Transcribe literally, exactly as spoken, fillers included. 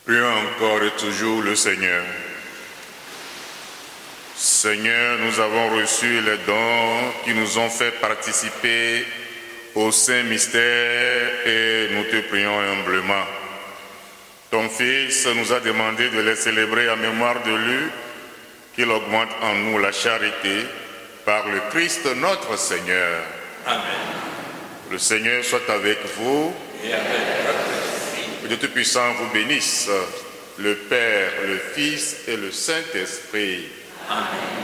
Prions encore et toujours le Seigneur. Seigneur, nous avons reçu les dons qui nous ont fait participer au saint mystère et nous te prions humblement. Ton Fils nous a demandé de les célébrer en mémoire de lui, qu'il augmente en nous la charité par le Christ notre Seigneur. Amen. Le Seigneur soit avec vous. Et avec Que Dieu Tout-Puissant vous bénisse, le Père, le Fils et le Saint-Esprit. Amen.